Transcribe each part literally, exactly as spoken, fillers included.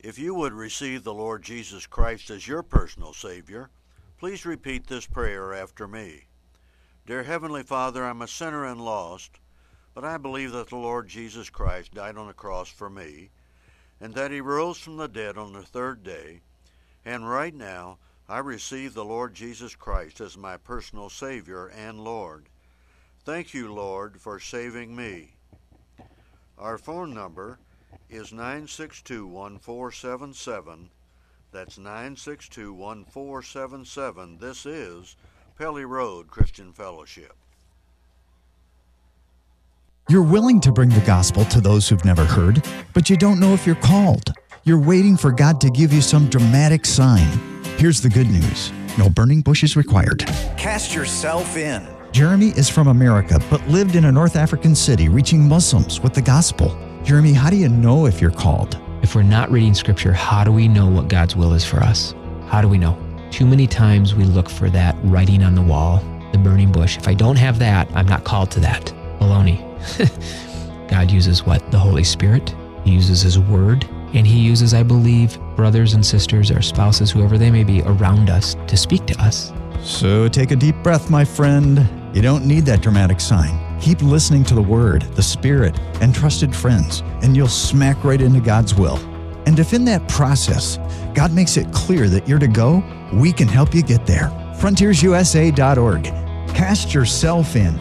If you would receive the Lord Jesus Christ as your personal Savior, please repeat this prayer after me. Dear Heavenly Father, I'm a sinner and lost, but I believe that the Lord Jesus Christ died on the cross for me, and that he rose from the dead on the third day, and right now I receive the Lord Jesus Christ as my personal Savior and Lord. Thank you, Lord, for saving me. Our phone number is nine six two, one four seven seven. That's nine six two, one four seven seven. This is Pelly Road Christian Fellowship. You're willing to bring the gospel to those who've never heard, but you don't know if you're called. You're waiting for God to give you some dramatic sign. Here's the good news. No burning bushes required. Cast yourself in. Jeremy is from America, but lived in a North African city reaching Muslims with the gospel. Jeremy, how do you know if you're called? If we're not reading Scripture, how do we know what God's will is for us? How do we know? Too many times we look for that writing on the wall, the burning bush. If I don't have that, I'm not called to that. Baloney. God uses what? The Holy Spirit. He uses His Word. And He uses, I believe, brothers and sisters or spouses, whoever they may be, around us to speak to us. So take a deep breath, my friend. You don't need that dramatic sign. Keep listening to the Word, the Spirit, and trusted friends, and you'll smack right into God's will. And if in that process, God makes it clear that you're to go, we can help you get there. frontiers u s a dot org. Cast yourself in.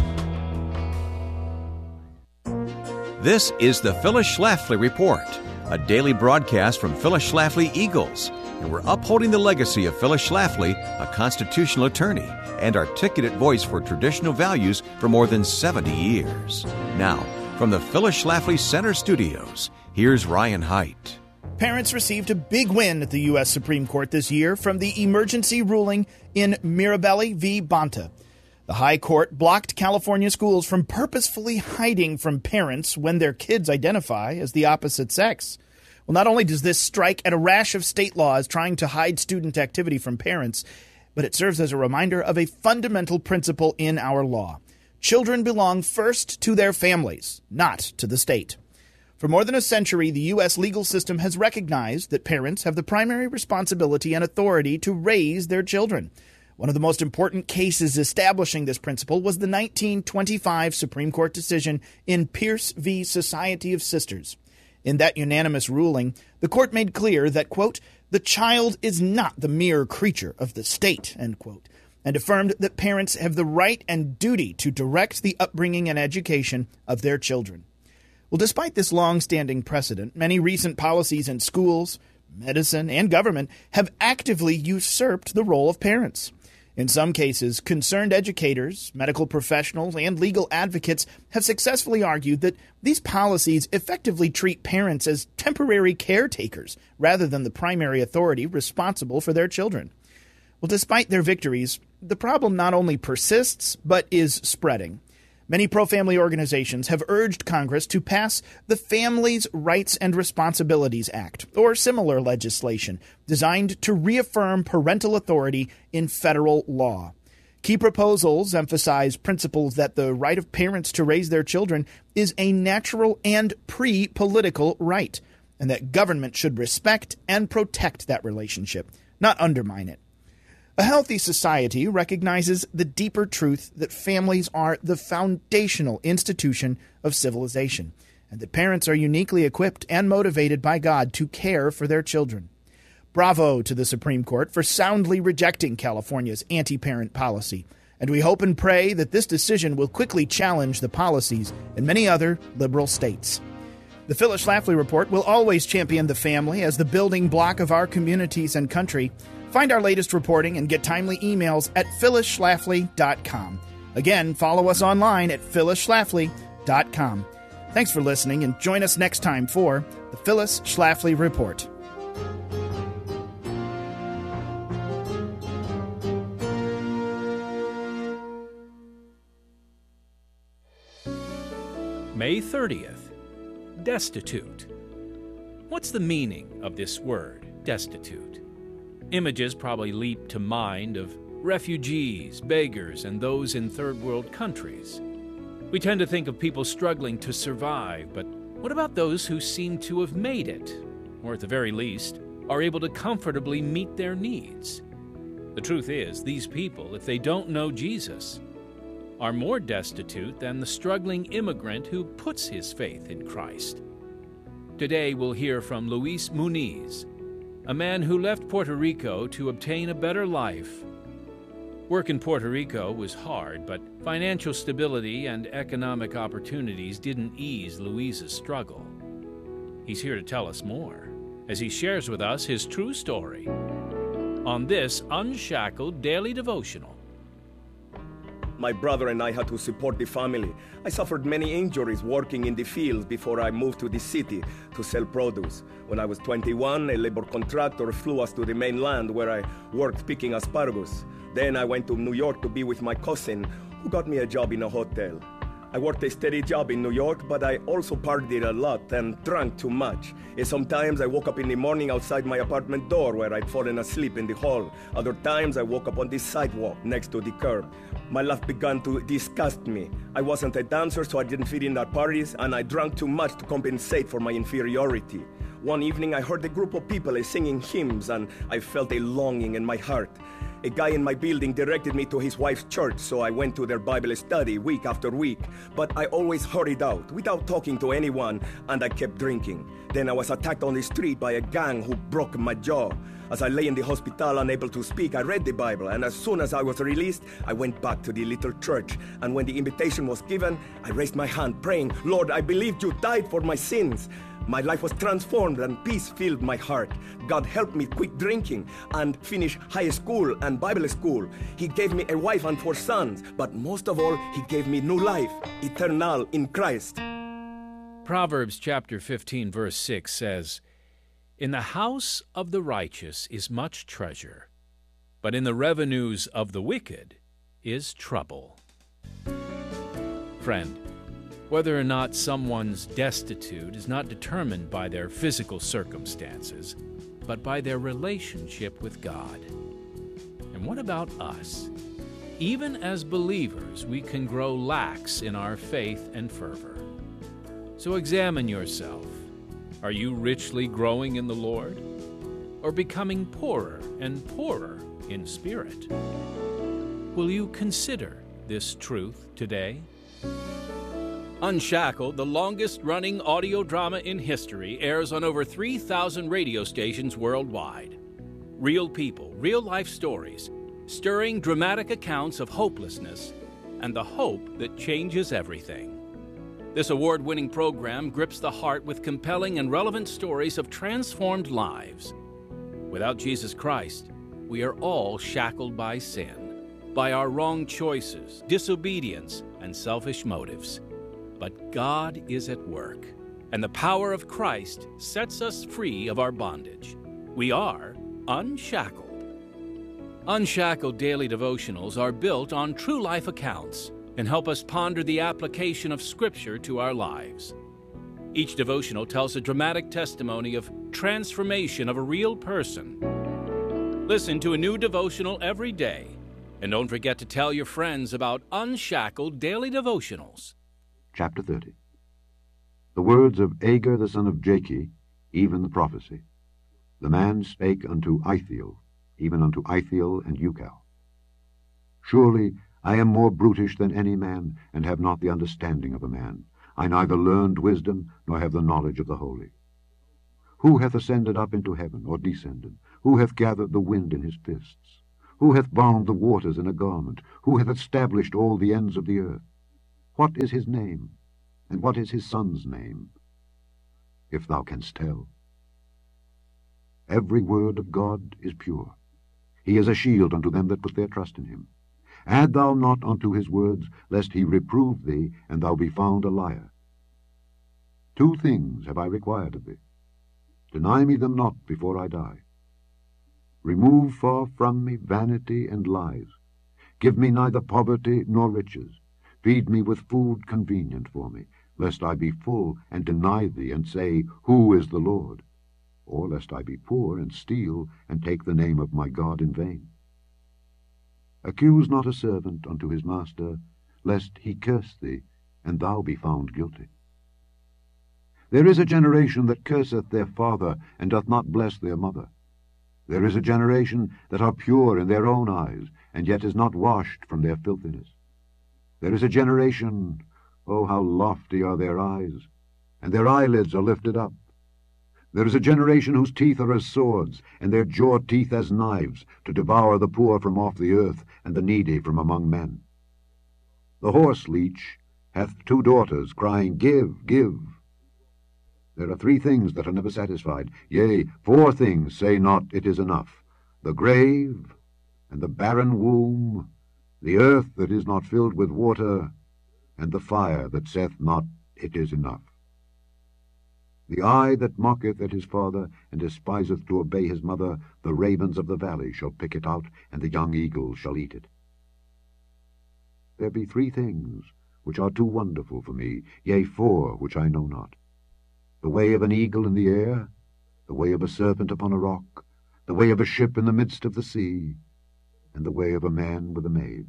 This is the Phyllis Schlafly Report, a daily broadcast from Phyllis Schlafly Eagles, and we're upholding the legacy of Phyllis Schlafly, a constitutional attorney and articulate voice for traditional values for more than seventy years. Now, from the Phyllis Schlafly Center Studios, here's Ryan Haidt. Parents received a big win at the U S Supreme Court this year from the emergency ruling in Mirabelli v. Bonta. The High Court blocked California schools from purposefully hiding from parents when their kids identify as the opposite sex. Well, not only does this strike at a rash of state laws trying to hide student activity from parents, but it serves as a reminder of a fundamental principle in our law. Children belong first to their families, not to the state. For more than a century, the U S legal system has recognized that parents have the primary responsibility and authority to raise their children. One of the most important cases establishing this principle was the nineteen twenty-five Supreme Court decision in Pierce v. Society of Sisters. In that unanimous ruling, the court made clear that, quote, the child is not the mere creature of the state, end quote, and affirmed that parents have the right and duty to direct the upbringing and education of their children. Well, despite this long-standing precedent, many recent policies in schools, medicine, and government have actively usurped the role of parents. In some cases, concerned educators, medical professionals, and legal advocates have successfully argued that these policies effectively treat parents as temporary caretakers rather than the primary authority responsible for their children. Well, despite their victories, the problem not only persists, but is spreading. Many pro-family organizations have urged Congress to pass the Families' Rights and Responsibilities Act, or similar legislation, designed to reaffirm parental authority in federal law. Key proposals emphasize principles that the right of parents to raise their children is a natural and pre-political right, and that government should respect and protect that relationship, not undermine it. A healthy society recognizes the deeper truth that families are the foundational institution of civilization, and that parents are uniquely equipped and motivated by God to care for their children. Bravo to the Supreme Court for soundly rejecting California's anti-parent policy, and we hope and pray that this decision will quickly challenge the policies in many other liberal states. The Phyllis Schlafly Report will always champion the family as the building block of our communities and country. Find our latest reporting and get timely emails at phyllis schlafly dot com. Again, follow us online at phyllis schlafly dot com. Thanks for listening, and join us next time for the Phyllis Schlafly Report. May thirtieth. Destitute. What's the meaning of this word, destitute? Images probably leap to mind of refugees, beggars, and those in third world countries. We tend to think of people struggling to survive, but what about those who seem to have made it, or at the very least, are able to comfortably meet their needs. The truth is, these people, if they don't know Jesus, are more destitute than the struggling immigrant who puts his faith in Christ. Today we'll hear from Luis Muniz, a man who left Puerto Rico to obtain a better life. Work in Puerto Rico was hard, but financial stability and economic opportunities didn't ease Luis's struggle. He's here to tell us more, as he shares with us his true story on this Unshackled Daily Devotional. My brother and I had to support the family. I suffered many injuries working in the fields before I moved to the city to sell produce. When I was twenty-one, a labor contractor flew us to the mainland where I worked picking asparagus. Then I went to New York to be with my cousin, who got me a job in a hotel. I worked a steady job in New York, but I also partied a lot and drank too much. And sometimes I woke up in the morning outside my apartment door where I'd fallen asleep in the hall. Other times I woke up on the sidewalk next to the curb. My life began to disgust me. I wasn't a dancer, so I didn't fit in at parties, and I drank too much to compensate for my inferiority. One evening I heard a group of people singing hymns, and I felt a longing in my heart. A guy in my building directed me to his wife's church, so I went to their Bible study week after week. But I always hurried out without talking to anyone, and I kept drinking. Then I was attacked on the street by a gang who broke my jaw. As I lay in the hospital unable to speak, I read the Bible, and as soon as I was released, I went back to the little church. And when the invitation was given, I raised my hand, praying, "Lord, I believed you died for my sins." My life was transformed and peace filled my heart. God helped me quit drinking and finish high school and Bible school. He gave me a wife and four sons, but most of all, He gave me new life, eternal in Christ. Proverbs chapter fifteen, verse six says, "In the house of the righteous is much treasure, but in the revenues of the wicked is trouble." Friend, whether or not someone's destitute is not determined by their physical circumstances, but by their relationship with God. And what about us? Even as believers, we can grow lax in our faith and fervor. So examine yourself. Are you richly growing in the Lord, or becoming poorer and poorer in spirit? Will you consider this truth today? Unshackled, the longest-running audio drama in history, airs on over three thousand radio stations worldwide. Real people, real-life stories, stirring dramatic accounts of hopelessness and the hope that changes everything. This award-winning program grips the heart with compelling and relevant stories of transformed lives. Without Jesus Christ, we are all shackled by sin, by our wrong choices, disobedience, and selfish motives. But God is at work, and the power of Christ sets us free of our bondage. We are unshackled. Unshackled daily devotionals are built on true life accounts and help us ponder the application of Scripture to our lives. Each devotional tells a dramatic testimony of transformation of a real person. Listen to a new devotional every day, and don't forget to tell your friends about Unshackled daily devotionals. Chapter thirty. The words of Agur the son of Jakeh, even the prophecy. The man spake unto Ithiel, even unto Ithiel and Ucal. Surely I am more brutish than any man, and have not the understanding of a man. I neither learned wisdom, nor have the knowledge of the holy. Who hath ascended up into heaven, or descended? Who hath gathered the wind in his fists? Who hath bound the waters in a garment? Who hath established all the ends of the earth? What is his name, and what is his son's name, if thou canst tell? Every word of God is pure. He is a shield unto them that put their trust in him. Add thou not unto his words, lest he reprove thee, and thou be found a liar. Two things have I required of thee. Deny me them not before I die. Remove far from me vanity and lies. Give me neither poverty nor riches. Feed me with food convenient for me, lest I be full and deny thee, and say, Who is the Lord? Or lest I be poor and steal, and take the name of my God in vain. Accuse not a servant unto his master, lest he curse thee, and thou be found guilty. There is a generation that curseth their father, and doth not bless their mother. There is a generation that are pure in their own eyes, and yet is not washed from their filthiness. There is a generation, oh, how lofty are their eyes, and their eyelids are lifted up. There is a generation whose teeth are as swords, and their jaw teeth as knives, to devour the poor from off the earth, and the needy from among men. The horse leech hath two daughters, crying, Give, give. There are three things that are never satisfied, yea, four things say not, It is enough: the grave, and the barren womb, the earth that is not filled with water, and the fire that saith not, It is enough. The eye that mocketh at his father, and despiseth to obey his mother, the ravens of the valley shall pick it out, and the young eagles shall eat it. There be three things which are too wonderful for me, yea, four which I know not: the way of an eagle in the air, the way of a serpent upon a rock, the way of a ship in the midst of the sea, and the way of a man with a maid.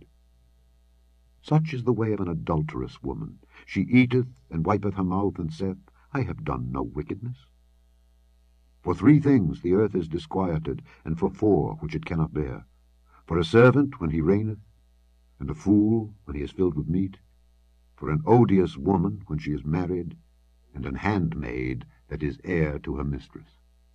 Such is the way of an adulterous woman. She eateth, and wipeth her mouth, and saith, I have done no wickedness. For three things the earth is disquieted, and for four which it cannot bear: for a servant when he reigneth, and a fool when he is filled with meat, for an odious woman when she is married, and an handmaid that is heir to her mistress.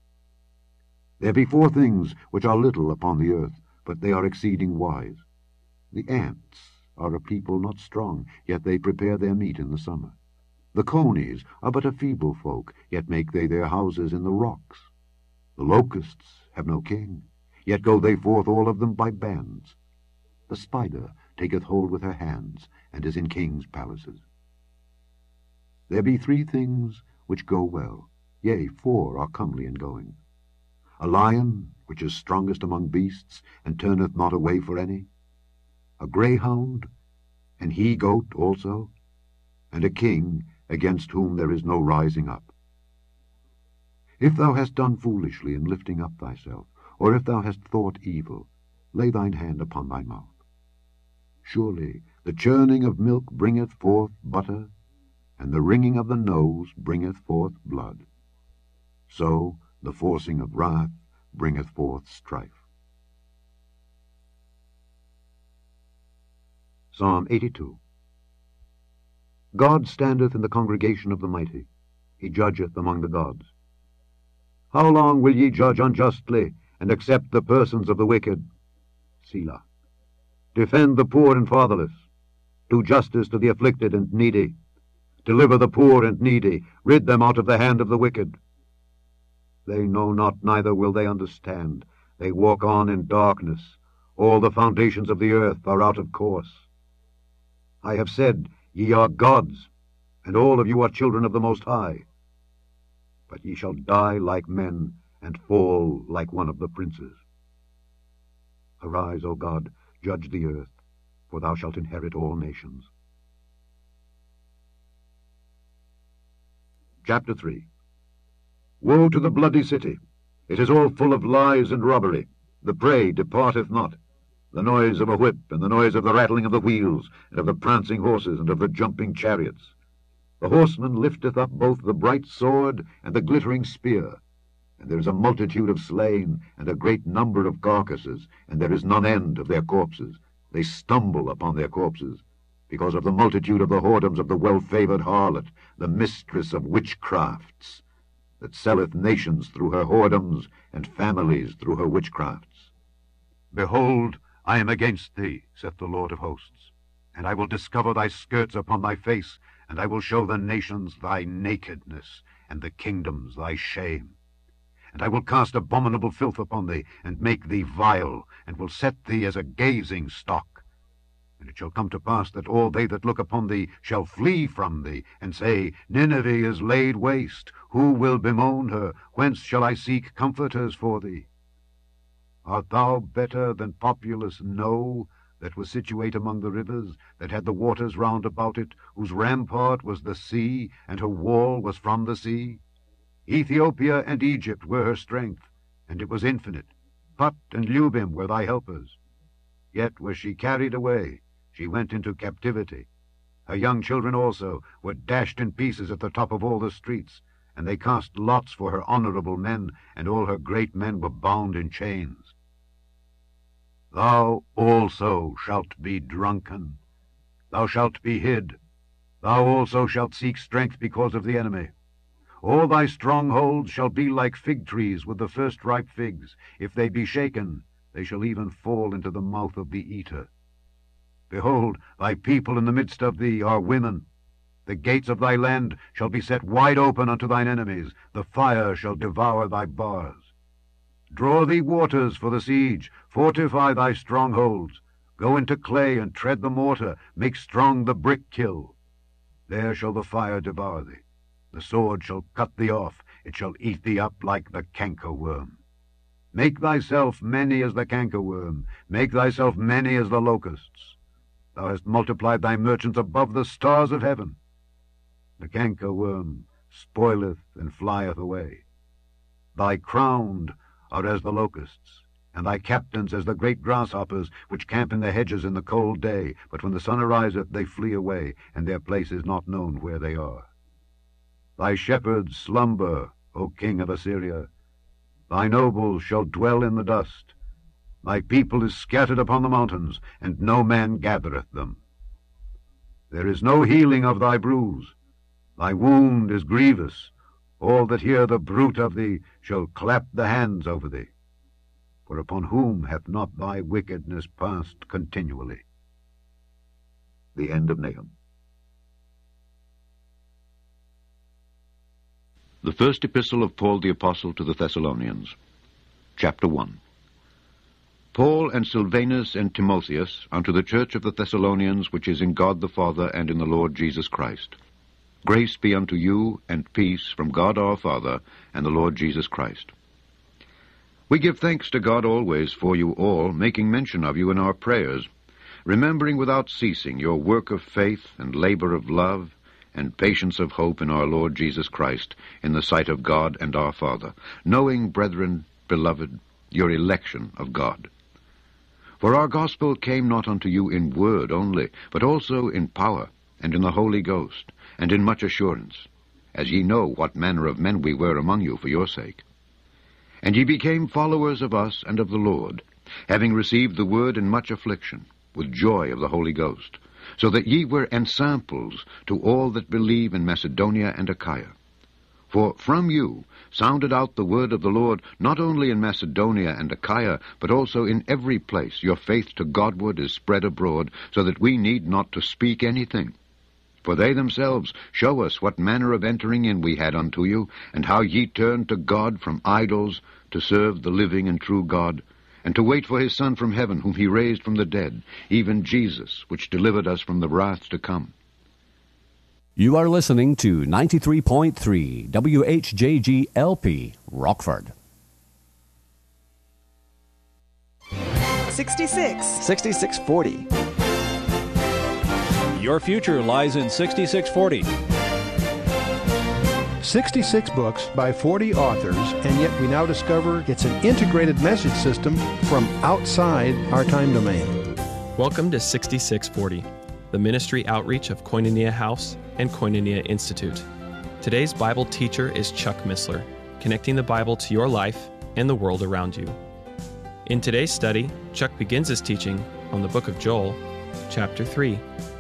There be four things which are little upon the earth, but they are exceeding wise. The ants are a people not strong, yet they prepare their meat in the summer. The conies are but a feeble folk, yet make they their houses in the rocks. The locusts have no king, yet go they forth all of them by bands. The spider taketh hold with her hands, and is in kings' palaces. There be three things which go well, yea, four are comely in going: a lion, which is strongest among beasts, and turneth not away for any; a greyhound, an he-goat also, and a king, against whom there is no rising up. If thou hast done foolishly in lifting up thyself, or if thou hast thought evil, lay thine hand upon thy mouth. Surely the churning of milk bringeth forth butter, and the wringing of the nose bringeth forth blood. So the forcing of wrath bringeth forth strife. Psalm eighty-two. God standeth in the congregation of the mighty. He judgeth among the gods. How long will ye judge unjustly, and accept the persons of the wicked? Selah. Defend the poor and fatherless. Do justice to the afflicted and needy. Deliver the poor and needy. Rid them out of the hand of the wicked. They know not, neither will they understand. They walk on in darkness. All the foundations of the earth are out of course. I have said, Ye are gods, and all of you are children of the Most High. But ye shall die like men, and fall like one of the princes. Arise, O God, judge the earth, for thou shalt inherit all nations. Chapter three. Woe to the bloody city! It is all full of lies and robbery. The prey departeth not. The noise of a whip, and the noise of the rattling of the wheels, and of the prancing horses, and of the jumping chariots. The horseman lifteth up both the bright sword and the glittering spear. And there is a multitude of slain, and a great number of carcasses, and there is none end of their corpses. They stumble upon their corpses, because of the multitude of the whoredoms of the well-favoured harlot, the mistress of witchcrafts, that selleth nations through her whoredoms, and families through her witchcrafts. Behold, I am against thee, saith the Lord of hosts, and I will discover thy skirts upon thy face, and I will show the nations thy nakedness, and the kingdoms thy shame. And I will cast abominable filth upon thee, and make thee vile, and will set thee as a gazing stock. And it shall come to pass that all they that look upon thee shall flee from thee, and say, Nineveh is laid waste. Who will bemoan her? Whence shall I seek comforters for thee? Art thou better than populous No, that was situate among the rivers, that had the waters round about it, whose rampart was the sea, and her wall was from the sea? Ethiopia and Egypt were her strength, and it was infinite. Put and Lubim were thy helpers. Yet was she carried away, she went into captivity. Her young children also were dashed in pieces at the top of all the streets. and they cast lots for her honorable men, and all her great men were bound in chains. Thou also shalt be drunken, thou shalt be hid, thou also shalt seek strength because of the enemy. All thy strongholds shall be like fig trees with the first ripe figs. If they be shaken, they shall even fall into the mouth of the eater. Behold, thy people in the midst of thee are women. The gates of thy land shall be set wide open unto thine enemies. The fire shall devour thy bars. Draw thee waters for the siege. Fortify thy strongholds. Go into clay and tread the mortar. Make strong the brick kiln. There shall the fire devour thee. The sword shall cut thee off. It shall eat thee up like the cankerworm. Make thyself many as the cankerworm. Make thyself many as the locusts. Thou hast multiplied thy merchants above the stars of heaven. The cankerworm spoileth and flieth away. Thy crowned are as the locusts, and thy captains as the great grasshoppers, which camp in the hedges in the cold day, but when the sun ariseth they flee away, and their place is not known where they are. Thy shepherds slumber, O king of Assyria. Thy nobles shall dwell in the dust. Thy people is scattered upon the mountains, and no man gathereth them. There is no healing of thy bruise. Thy wound is grievous. All that hear the bruit of thee shall clap the hands over thee. For upon whom hath not thy wickedness passed continually? The end of Nahum. The first epistle of Paul the Apostle to the Thessalonians, chapter one. Paul and Silvanus and Timotheus, unto the church of the Thessalonians, which is in God the Father and in the Lord Jesus Christ. Grace be unto you, and peace from God our Father and the Lord Jesus Christ. We give thanks to God always for you all, making mention of you in our prayers, remembering without ceasing your work of faith and labor of love, and patience of hope in our Lord Jesus Christ, in the sight of God and our Father, knowing, brethren, beloved, your election of God. For our gospel came not unto you in word only, but also in power, and in the Holy Ghost, and in much assurance, as ye know what manner of men we were among you for your sake. And ye became followers of us and of the Lord, having received the word in much affliction, with joy of the Holy Ghost, so that ye were ensamples to all that believe in Macedonia and Achaia. For from you sounded out the word of the Lord, not only in Macedonia and Achaia, but also in every place your faith to Godward is spread abroad, so that we need not to speak anything. For they themselves show us what manner of entering in we had unto you, and how ye turned to God from idols to serve the living and true God, and to wait for his Son from heaven, whom he raised from the dead, even Jesus, which delivered us from the wrath to come. You are listening to ninety-three point three W H J G L P, Rockford. sixty-six. sixty-six forty. Your future lies in sixty-six forty. sixty-six books by forty authors, and yet we now discover it's an integrated message system from outside our time domain. Welcome to sixty-six forty, the ministry outreach of Koinonia House and Koinonia Institute. Today's Bible teacher is Chuck Missler, connecting the Bible to your life and the world around you. In today's study, Chuck begins his teaching on the book of Joel, chapter three.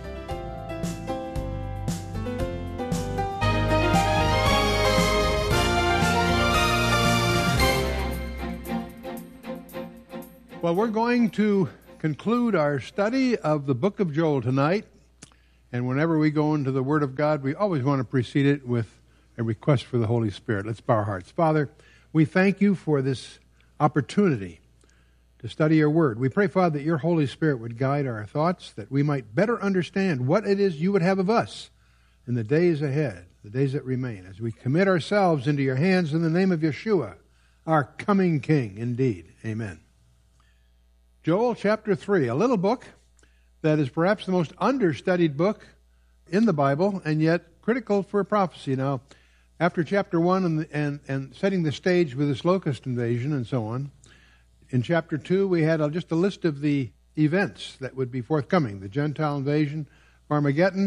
Well, we're going to conclude our study of the book of Joel tonight. And whenever we go into the Word of God, we always want to precede it with a request for the Holy Spirit. Let's bow our hearts. Father, we thank you for this opportunity to study your Word. We pray, Father, that your Holy Spirit would guide our thoughts, that we might better understand what it is you would have of us in the days ahead, the days that remain, as we commit ourselves into your hands in the name of Yeshua, our coming King, indeed. Amen. Joel chapter three, a little book that is perhaps the most understudied book in the Bible, and yet critical for prophecy. Now, after chapter one and, and, and setting the stage with this locust invasion and so on, in chapter two we had a, just a list of the events that would be forthcoming: the Gentile invasion, Armageddon,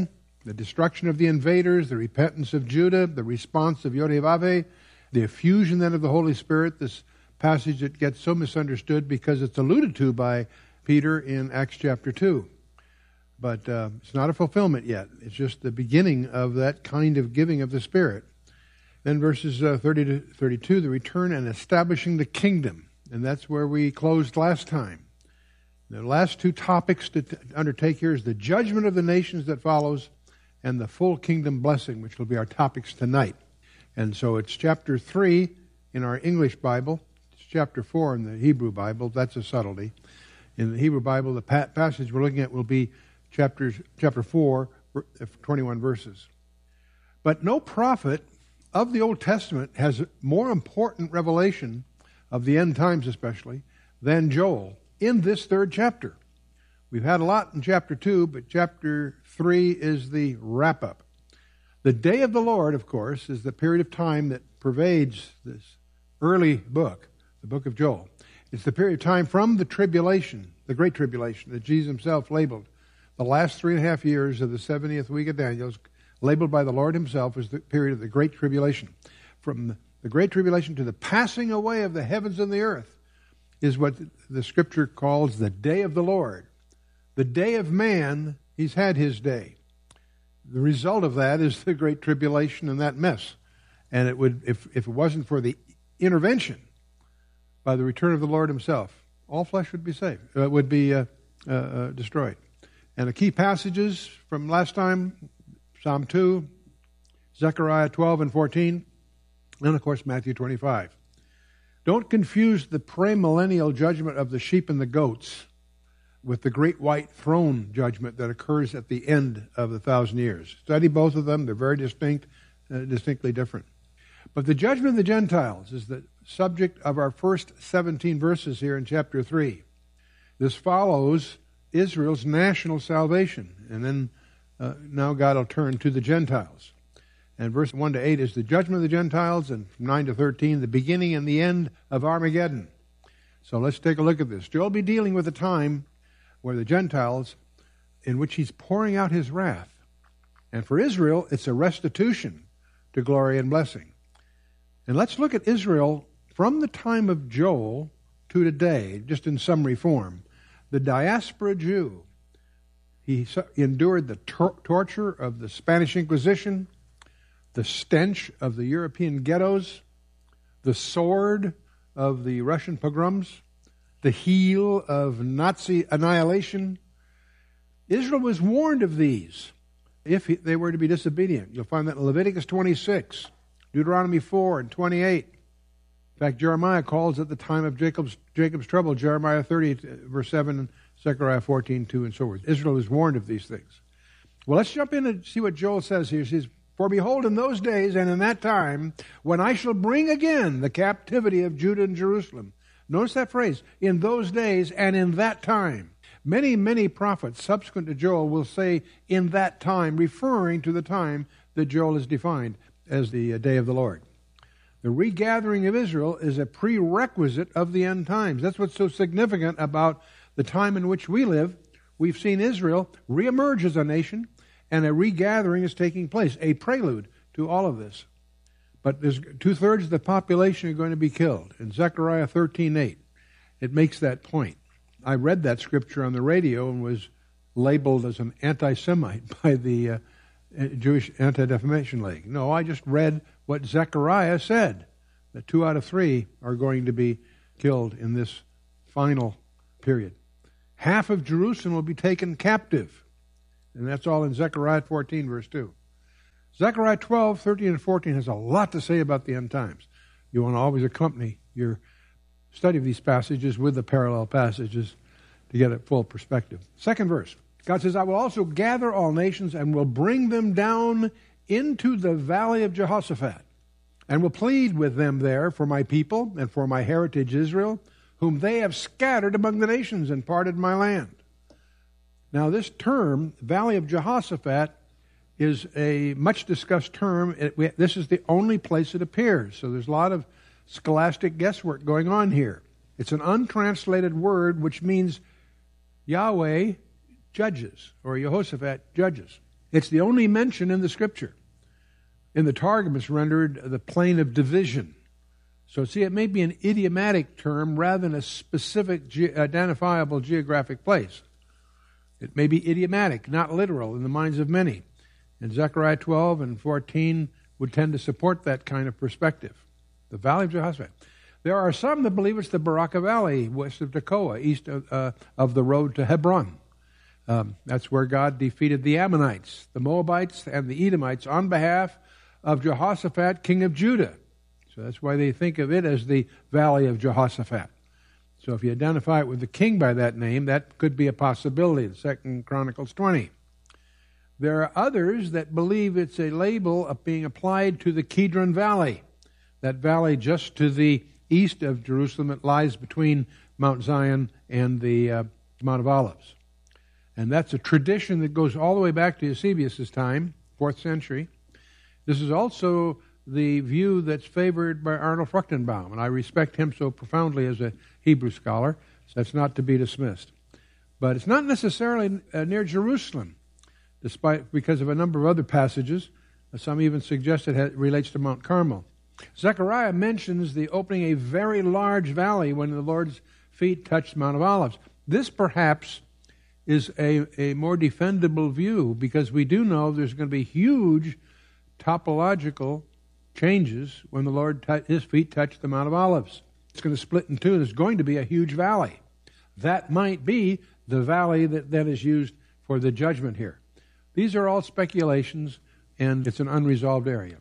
The destruction of the invaders, the repentance of Judah, the response of Yod-Heh-Vav-Heh, the effusion then of the Holy Spirit, this passage that gets so misunderstood because it's alluded to by Peter in Acts chapter two. But uh, it's not a fulfillment yet. It's just the beginning of that kind of giving of the Spirit. Then verses uh, thirty to thirty-two, the return and establishing the kingdom. And that's where we closed last time. The last two topics to t- undertake here is the judgment of the nations that follows and the full kingdom blessing, which will be our topics tonight. And so it's chapter three in our English Bible. It's chapter four in the Hebrew Bible. That's a subtlety. In the Hebrew Bible, the pa- passage we're looking at will be chapters, chapter four, twenty-one verses. But no prophet of the Old Testament has more important revelation of the end times especially than Joel in this third chapter. We've had a lot in chapter two, but chapter three is the wrap-up. The day of the Lord, of course, is the period of time that pervades this early book, the book of Joel. It's the period of time from the tribulation, the great tribulation, that Jesus himself labeled. The last three and a half years of the seventieth week of Daniel, labeled by the Lord himself, as the period of the great tribulation. From the great tribulation to the passing away of the heavens and the earth is what the Scripture calls the day of the Lord. The day of man, he's had his day. The result of that is the great tribulation and that mess. And it would, if, if it wasn't for the intervention by the return of the Lord himself, all flesh would be saved, uh, would be uh, uh, uh, destroyed. And the key passages from last time, Psalm two, Zechariah twelve and fourteen, and of course Matthew twenty-five. Don't confuse the premillennial judgment of the sheep and the goats with the great white throne judgment that occurs at the end of the thousand years. Study both of them. They're very distinct, uh, distinctly different. But the judgment of the Gentiles is the subject of our first seventeen verses here in chapter three. This follows Israel's national salvation. And then uh, now God will turn to the Gentiles. And verse one to eight is the judgment of the Gentiles, and from nine to thirteen, the beginning and the end of Armageddon. So let's take a look at this. Joel will be dealing with a time where the Gentiles, in which he's pouring out his wrath. And for Israel, it's a restitution to glory and blessing. And let's look at Israel from the time of Joel to today, just in summary form. The diaspora Jew, he endured the tor- torture of the Spanish Inquisition, the stench of the European ghettos, the sword of the Russian pogroms, the heel of Nazi annihilation. Israel was warned of these if they were to be disobedient. You'll find that in Leviticus twenty-six, Deuteronomy four and twenty-eight. In fact, Jeremiah calls at the time of Jacob's, Jacob's trouble, Jeremiah thirty, verse seven, Zechariah fourteen, two, and so forth. Israel is warned of these things. Well, let's jump in and see what Joel says here. He says, "For behold, in those days and in that time, when I shall bring again the captivity of Judah and Jerusalem." Notice that phrase, in those days and in that time. Many, many prophets subsequent to Joel will say in that time, referring to the time that Joel has defined as the day of the Lord. The regathering of Israel is a prerequisite of the end times. That's what's so significant about the time in which we live. We've seen Israel reemerge as a nation, and a regathering is taking place, a prelude to all of this. But there's two-thirds of the population are going to be killed. In Zechariah thirteen eight, it makes that point. I read that scripture on the radio and was labeled as an anti-Semite by the uh, Jewish Anti-Defamation League. No, I just read what Zechariah said, that two out of three are going to be killed in this final period. Half of Jerusalem will be taken captive. And that's all in Zechariah fourteen, verse two. Zechariah twelve, thirteen, and fourteen has a lot to say about the end times. You want to always accompany your study of these passages with the parallel passages to get a full perspective. Second verse. God says, "I will also gather all nations and will bring them down into the valley of Jehoshaphat, and will plead with them there for my people and for my heritage Israel, whom they have scattered among the nations and parted my land." Now this term, Valley of Jehoshaphat, is a much discussed term. It, we, this is the only place it appears. So there's a lot of scholastic guesswork going on here. It's an untranslated word which means Yahweh judges, or Jehoshaphat judges. It's the only mention in the Scripture. In the Targum, it's rendered the plain of division. So see, it may be an idiomatic term rather than a specific ge- identifiable geographic place. It may be idiomatic, not literal, in the minds of many. And Zechariah twelve and fourteen would tend to support that kind of perspective. The Valley of Jehoshaphat. There are some that believe it's the Baraka Valley, west of Tekoa, east of, uh, of the road to Hebron. Um, that's where God defeated the Ammonites, the Moabites, and the Edomites on behalf of Jehoshaphat, king of Judah. So that's why they think of it as the Valley of Jehoshaphat. So if you identify it with the king by that name, that could be a possibility in Second Chronicles twenty. There are others that believe it's a label of being applied to the Kidron Valley, that valley just to the east of Jerusalem. It lies between Mount Zion and the uh, Mount of Olives. And that's a tradition that goes all the way back to Eusebius' time, fourth century. This is also the view that's favored by Arnold Fruchtenbaum, and I respect him so profoundly as a Hebrew scholar, so that's not to be dismissed. But it's not necessarily uh, near Jerusalem, despite because of a number of other passages. Some even suggest it relates to Mount Carmel. Zechariah mentions the opening a very large valley when the Lord's feet touched Mount of Olives. This perhaps is a, a more defendable view, because we do know there's going to be huge topological changes when the Lord t- his feet touch the Mount of Olives. It's going to split in two. There's going to be a huge valley. That might be the valley that, that is used for the judgment here. These are all speculations, and it's an unresolved area.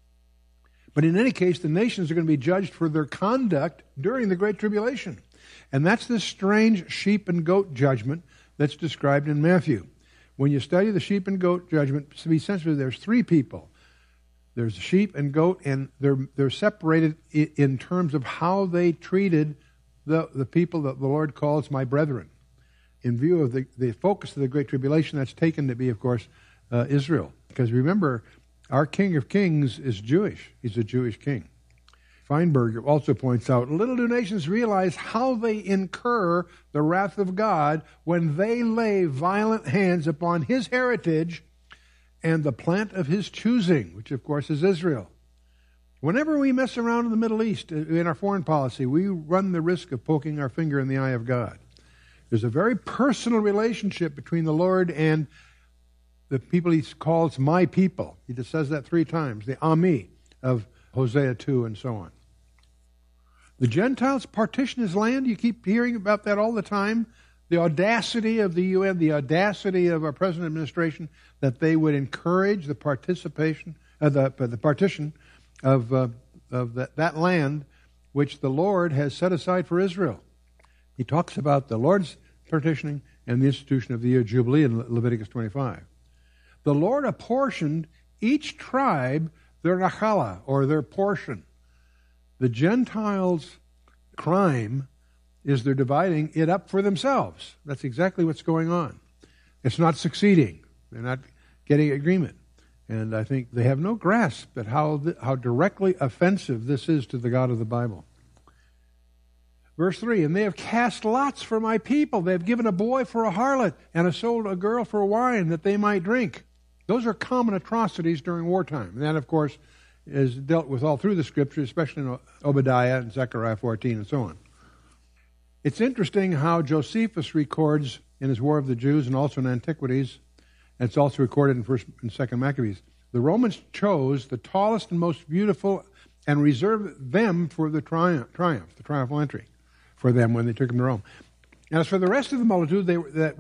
But in any case, the nations are going to be judged for their conduct during the Great Tribulation. And that's this strange sheep and goat judgment that's described in Matthew. When you study the sheep and goat judgment, essentially there's three people. There's sheep and goat, and they're they're separated in terms of how they treated the, the people that the Lord calls my brethren. In view of the, the focus of the Great Tribulation, that's taken to be, of course, uh, Israel. Because remember, our King of Kings is Jewish. He's a Jewish king. Feinberg also points out, little do nations realize how they incur the wrath of God when they lay violent hands upon his heritage and the plant of his choosing, which of course is Israel. Whenever we mess around in the Middle East in our foreign policy, we run the risk of poking our finger in the eye of God. There's a very personal relationship between the Lord and the people he calls my people. He just says that three times, the Ami of Hosea two and so on. The Gentiles partition his land. You keep hearing about that all the time. The audacity of the U N, the audacity of our present administration, that they would encourage the participation, uh, the, uh, the partition of, uh, of that, that land which the Lord has set aside for Israel. He talks about the Lord's partitioning and the institution of the year of Jubilee in Le- Leviticus twenty-five. The Lord apportioned each tribe their nachala, or their portion. The Gentiles' crime is they're dividing it up for themselves. That's exactly what's going on. It's not succeeding. They're not getting agreement. And I think they have no grasp at how th- how directly offensive this is to the God of the Bible. Verse three, and they have cast lots for my people. They have given a boy for a harlot and have sold a girl for wine that they might drink. Those are common atrocities during wartime. And that, of course, is dealt with all through the Scriptures, especially in Obadiah and Zechariah fourteen and so on. It's interesting how Josephus records in his War of the Jews and also in Antiquities, and it's also recorded in First and Second Maccabees, the Romans chose the tallest and most beautiful and reserved them for the triumph, triumph the triumphal entry for them when they took them to Rome. As for the rest of the multitude, they were, that